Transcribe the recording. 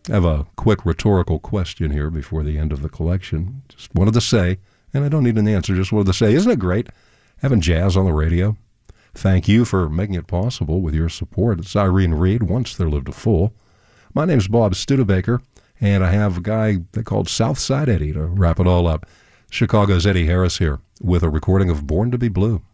I have a quick rhetorical question here before the end of the collection. Just wanted to say, and I don't need an answer, just wanted to say, isn't it great having jazz on the radio? Thank you for making it possible with your support. It's Irene Reed, Once There Lived a Fool. My name's Bob Studebaker, and I have a guy they called Southside Eddie to wrap it all up. Chicago's Eddie Harris here with a recording of Born to be Blue.